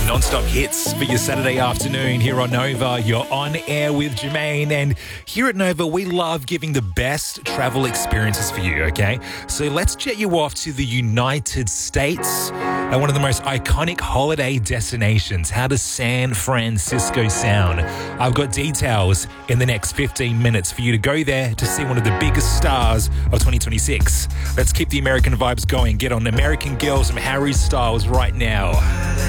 Non-stop hits for your Saturday afternoon here on Nova. You're on air with Jermaine, and here at Nova, we love giving the best travel experiences for you, okay? So let's jet you off to the United States and one of the most iconic holiday destinations. How does San Francisco sound? I've got details in the next 15 minutes for you to go there to see one of the biggest stars of 2026. Let's keep the American vibes going. Get on American Girls from Harry Styles right now.